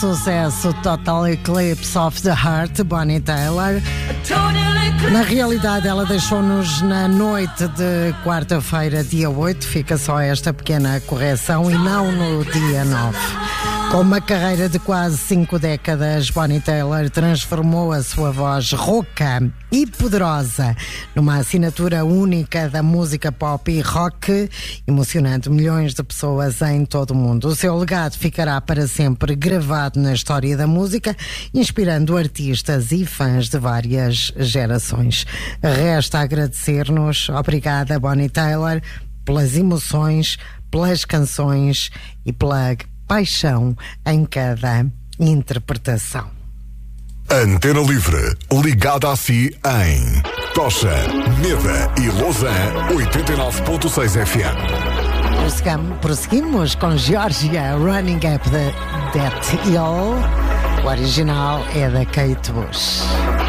Sucesso Total Eclipse of the Heart, Bonnie Tyler. Na realidade, ela deixou-nos na noite de quarta-feira, dia 8. Fica só esta pequena correção e não no dia 9. Com uma carreira de quase 5 décadas, Bonnie Tyler transformou a sua voz rouca e poderosa numa assinatura única da música pop e rock, emocionando milhões de pessoas em todo o mundo. O seu legado ficará para sempre gravado na história da música, inspirando artistas e fãs de várias gerações. Resta agradecer-nos. Obrigada, Bonnie Tyler, pelas emoções, pelas canções e pela paixão em cada interpretação. Antena Livre, ligada a si em Tocha, Meda e Lausanne, 89.6 FM. Prosseguimos com Georgia, Running Up That Hill. O original é da Kate Bush.